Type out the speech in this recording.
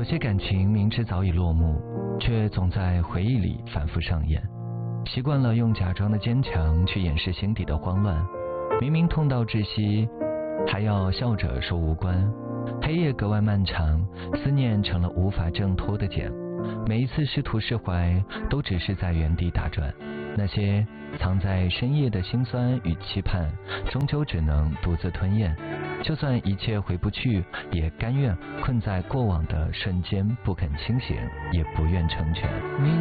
有些感情明知早已落幕，却总在回忆里反复上演。习惯了用假装的坚强去掩饰心底的慌乱，明明痛到窒息，还要笑着说无关。黑夜格外漫长，思念成了无法挣脱的茧。每一次试图释怀，都只是在原地打转。那些藏在深夜的辛酸与期盼，终究只能独自吞咽。就算一切回不去，也甘愿困在过往的瞬间，不肯清醒，也不愿成全。 明